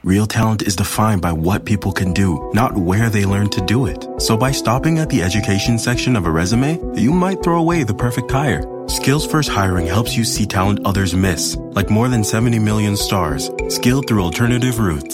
Real talent is defined by what people can do, not where they learn to do it. So by stopping at the education section of a resume, you might throw away the perfect hire. Skills First Hiring helps you see talent others miss, like more than 70 million stars, skilled through alternative routes.